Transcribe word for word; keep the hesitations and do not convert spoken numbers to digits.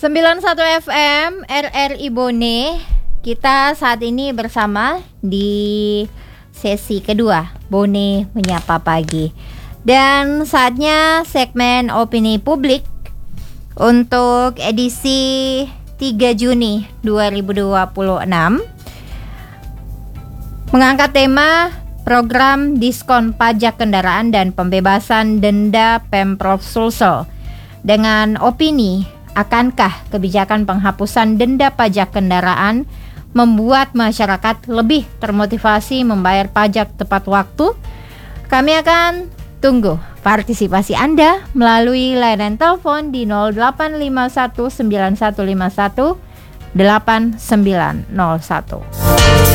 sembilan puluh satu F M R R I Bone. Kita saat ini bersama di sesi kedua Bone Menyapa Pagi. Dan saatnya segmen opini publik untuk edisi tiga Juni dua ribu dua puluh enam mengangkat tema program diskon pajak kendaraan dan pembebasan denda Pemprov Sulsel dengan opini, akankah kebijakan penghapusan denda pajak kendaraan membuat masyarakat lebih termotivasi membayar pajak tepat waktu? Kami akan tunggu partisipasi Anda melalui layanan telepon di nol delapan lima satu sembilan satu lima satu delapan sembilan nol satu.